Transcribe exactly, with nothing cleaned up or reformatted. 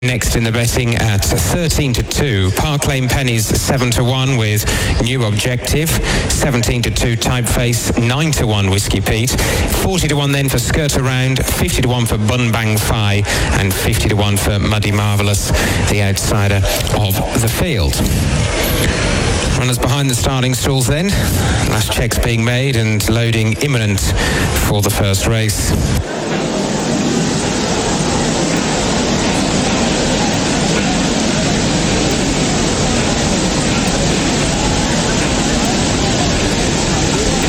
Next in the betting at thirteen to two, Park Lane Pennies seven to one with New Objective, seventeen to two Typeface, nine to one Whiskey Pete, forty to one then for Skirt Around, fifty to one for Bun Bang Fi, and fifty to one for Muddy Marvellous, the outsider of the field. Runners behind the starting stalls then. Last checks being made and loading imminent for the first race.